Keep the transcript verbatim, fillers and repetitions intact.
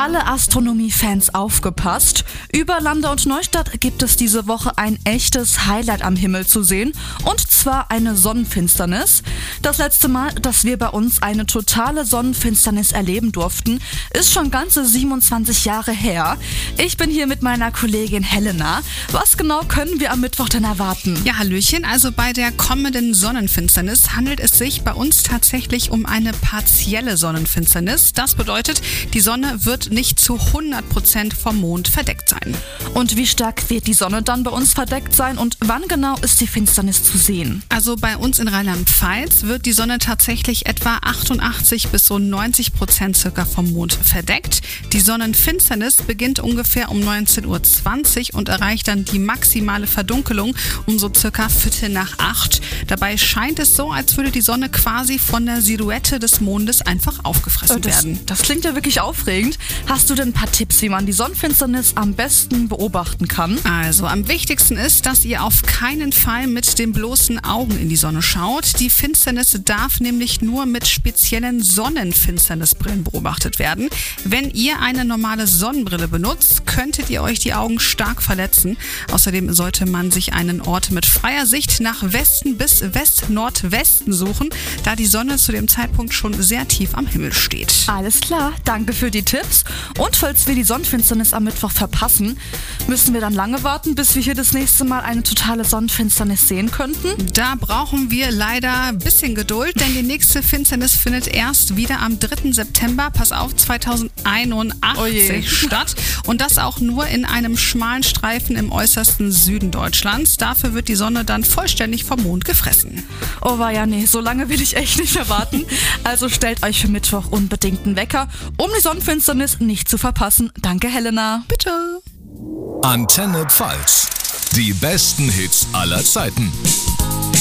Alle Astronomie-Fans aufgepasst. Über Lande und Neustadt gibt es diese Woche ein echtes Highlight am Himmel zu sehen. Und zwar eine Sonnenfinsternis. Das letzte Mal, dass wir bei uns eine totale Sonnenfinsternis erleben durften, ist schon ganze siebenundzwanzig Jahre her. Ich bin hier mit meiner Kollegin Helena. Was genau können wir am Mittwoch denn erwarten? Ja, Hallöchen. Also bei der kommenden Sonnenfinsternis handelt es sich bei uns tatsächlich um eine partielle Sonnenfinsternis. Das bedeutet, die Sonne wird nicht zu hundert Prozent vom Mond verdeckt sein. Und wie stark wird die Sonne dann bei uns verdeckt sein und wann genau ist die Finsternis zu sehen? Also bei uns in Rheinland-Pfalz wird die Sonne tatsächlich etwa achtundachtzig bis so neunzig Prozent circa vom Mond verdeckt. Die Sonnenfinsternis beginnt ungefähr um neunzehn Uhr zwanzig und erreicht dann die maximale Verdunkelung um so circa Viertel nach acht. Dabei scheint es so, als würde die Sonne quasi von der Silhouette des Mondes einfach aufgefressen das, werden. Das klingt ja wirklich aufregend. Hast du denn ein paar Tipps, wie man die Sonnenfinsternis am besten beobachten kann? Also am wichtigsten ist, dass ihr auf keinen Fall mit den bloßen Augen in die Sonne schaut. Die Finsternis darf nämlich nur mit speziellen Sonnenfinsternisbrillen beobachtet werden. Wenn ihr eine normale Sonnenbrille benutzt, könntet ihr euch die Augen stark verletzen. Außerdem sollte man sich einen Ort mit freier Sicht nach Westen bis West-Nordwesten suchen, da die Sonne zu dem Zeitpunkt schon sehr tief am Himmel steht. Alles klar, danke für die Tipps. Und falls wir die Sonnenfinsternis am Mittwoch verpassen, müssen wir dann lange warten, bis wir hier das nächste Mal eine totale Sonnenfinsternis sehen könnten? Da brauchen wir leider ein bisschen Geduld, denn die nächste Finsternis findet erst wieder am dritten September, pass auf, zweitausendeinundachtzig statt. Und das auch nur in einem schmalen Streifen im äußersten Süden Deutschlands. Dafür wird die Sonne dann vollständig vom Mond gefressen. Oh war ja, nee, so lange will ich echt nicht erwarten. Also stellt euch für Mittwoch unbedingt einen Wecker, um die Sonnenfinsternis nicht zu verpassen. Danke, Helena. Bitte. Antenne Pfalz. Die besten Hits aller Zeiten.